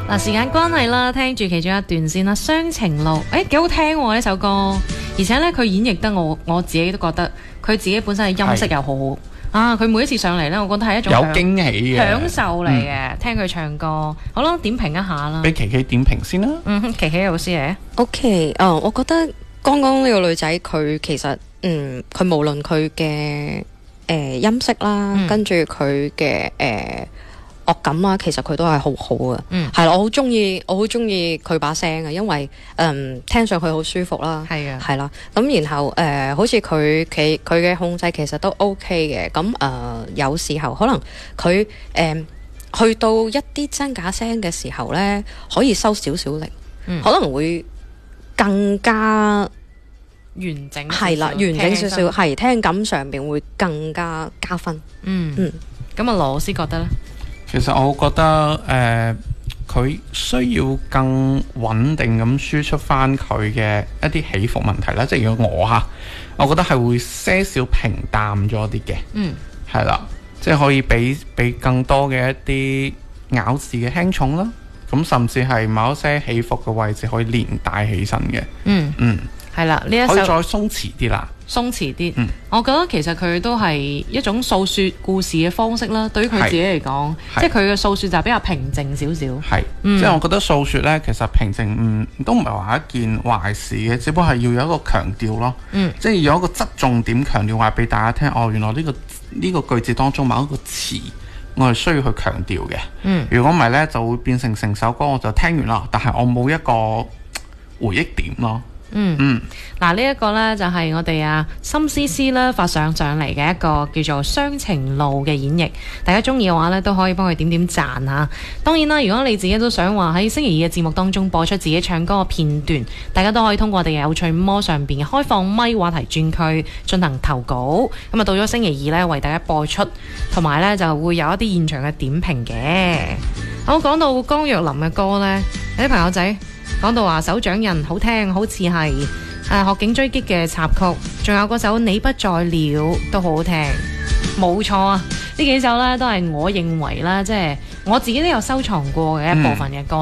嗱，時間關係啦，聽住其中一段先啦，《雙情路》幾好聽喎呢首歌，而且咧佢演繹得我自己都覺得佢自己本身嘅音色又好好啊！佢每一次上嚟咧，我覺得係一種有驚喜嘅享受嚟嘅，聽佢唱歌。好啦，點評一下啦， 俾琪琪點評先啦。 琪琪老師嚟。 OK，我覺得剛剛呢個女仔佢其實佢無論佢嘅音色啦，跟住佢嘅樂感啊，其實佢都係好好嘅。係啦，我好中意佢把聲嘅，因為聽上去好舒服啦。 係啊， 係啦。咁然後好似佢嘅控制其實都 OK 嘅。咁有時候可能佢去到一啲真假聲嘅時候咧，可以收少少力，可能會更加完整。 係啦，完整少少，係聽感上邊會更加加分。 咁啊，羅老師覺得咧？ 其實我覺得佢需要更穩定咁輸出翻佢嘅一啲起伏問題啦。即係如果我覺得係會些少平淡咗啲嘅。係啦，即係可以俾更多嘅一啲咬字嘅輕重啦。咁甚至係某一些起伏嘅位置可以連帶起身嘅。 係啦，呢一首可以再鬆弛啲啦。 鬆弛啲，我覺得其實佢都係一種訴說故事嘅方式啦。對於佢自己嚟講，即係佢嘅訴說就比較平靜少少。係， 即係我覺得訴說呢，其實平靜都唔係話一件壞事嘅，只不過係要有一個強調咯。即係有一個側重點強調話俾大家聽。原來呢個句子當中某一個詞，我係需要去強調嘅。如果唔係呢，就會變成首歌我就聽完啦，但係我冇一個回憶點咯。 嗱，呢一個呢，就係我哋心思思啦發上嚟嘅一個叫做《雙情路》嘅演繹，大家中意嘅話呢，都可以幫佢點點讚吓。當然啦，如果你自己都想話喺星期二嘅節目當中播出自己唱歌嘅片段，大家都可以通過我哋嘅有趣魔上邊嘅開放咪話題專區進行投稿。咁啊，到咗星期二呢，為大家播出，同埋呢就會有一啲現場嘅點評嘅。好，講到江若琳嘅歌呢，有啲朋友仔講到話手掌印好聽，好似係學警追擊嘅插曲，仲有嗰首你不在了都好好聽，冇錯啊！呢幾首呢都係我認為啦，即係我自己都有收藏過嘅一部分嘅歌。